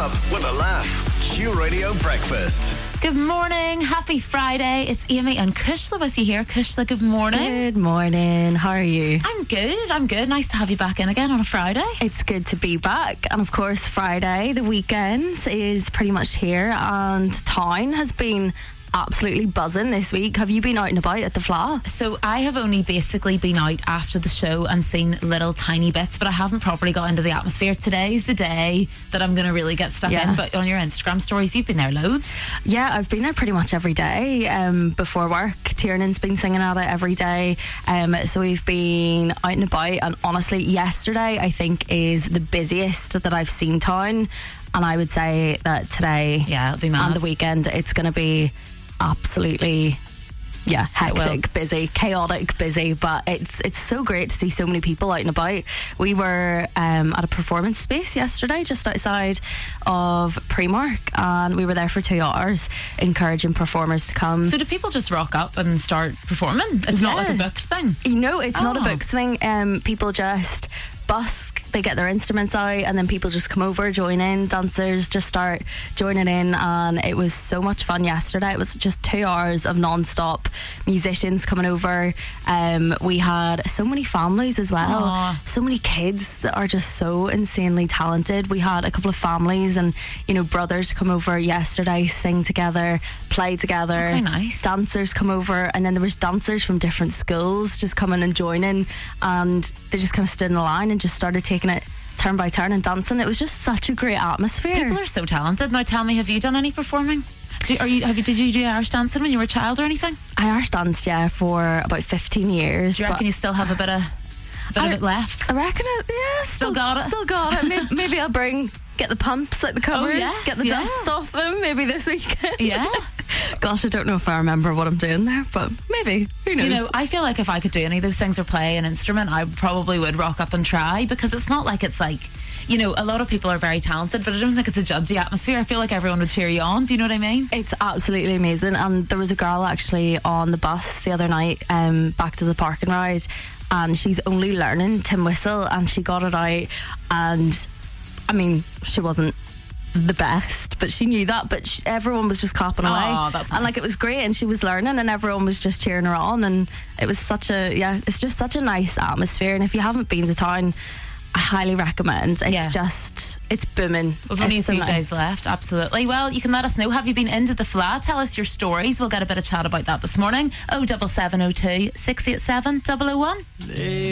up with a laugh. Q Radio Breakfast. Good morning. Happy Friday. It's Amy and Kushla with you here. Kushla, good morning. Good morning. How are you? I'm good. Nice to have you back in again on a Friday. It's good to be back. And of course, Friday, the weekend, is pretty much here. And town has been absolutely buzzing this week. Have you been out and about at the Fla? So I have only basically been out after the show and seen little tiny bits, but I haven't properly got into the atmosphere. Today's the day that I'm going to really get stuck in. But on your Instagram stories, you've been there loads. Yeah, I've been there pretty much every day before work. Tiernan's been singing at it every day. So we've been out and about. And honestly, yesterday I think is the busiest that I've seen town. And I would say that today it'll be mad. And the weekend, it's going to be absolutely hectic, busy, chaotic, busy, but it's so great to see so many people out and about. We were at a performance space yesterday just outside of Primark, and we were there for 2 hours encouraging performers to come. So do people just rock up and start performing? It's not like a books thing? No, it's not a books thing. People just busk, they get their instruments out, and then people just come over, join in. Dancers just start joining in, and it was so much fun yesterday. It was just 2 hours of non-stop musicians coming over. We had so many families as well. So many kids that are just so insanely talented. We had a couple of families and brothers come over yesterday, sing together, play together. Very nice. Dancers come over, and then there was dancers from different schools just coming and joining, and they just kind of stood in a line and just started taking it turn by turn and dancing. It was just such a great atmosphere. People are so talented. Now tell me, have you done any performing? Did you do Irish dancing when you were a child or anything? I Irish danced, for about 15 years. Do you reckon you still have a bit of it left? I reckon it, Still got it. Still got it. Maybe I'll get the pumps out the cupboard, get the dust off them, maybe this weekend. Yeah. Gosh, I don't know if I remember what I'm doing there, but maybe. Who knows? I feel like if I could do any of those things or play an instrument, I probably would rock up and try, because it's not like it's like, a lot of people are very talented, but I don't think it's a judgy atmosphere. I feel like everyone would cheer you on. Do you know what I mean? It's absolutely amazing. And there was a girl actually on the bus the other night, back to the parking ride, and she's only learning Tim Whistle, and she got it out, and I mean, she wasn't the best, but she knew that, but everyone was just clapping away. That's nice. And it was great, and she was learning, and everyone was just cheering her on, and it was it's just such a nice atmosphere. And if you haven't been to town, I highly recommend. It's booming. We've only a few days left. Absolutely. Well, you can let us know, have you been into the Fla? Tell us your stories. We'll get a bit of chat about that this morning. 07702 687 001.